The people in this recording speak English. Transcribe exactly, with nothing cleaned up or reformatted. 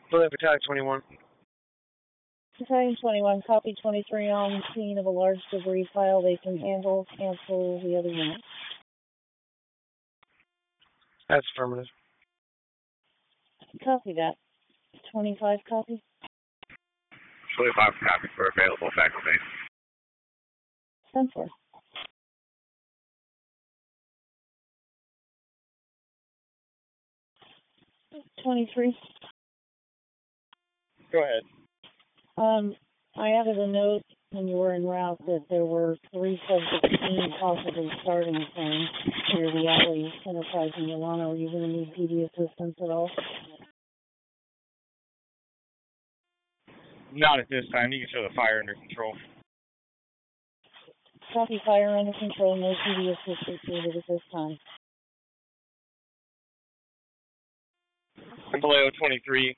Bullet Battalion twenty-one. Battalion twenty-one, copy twenty-three on scene of a large debris pile. They can handle, cancel the other unit. That's affirmative. Copy that. twenty-five copy. twenty-five copy for available back to base. ten four. twenty-three. Go ahead. Um, I added a note when you were en route that there were three subjects seen possibly starting a plane near the Atlee Enterprise in Milano. Are you going to need P D assistance at all? Not at this time. You can show the fire under control. Copy, fire under control. No P D assistance needed at this time. Vallejo twenty-three,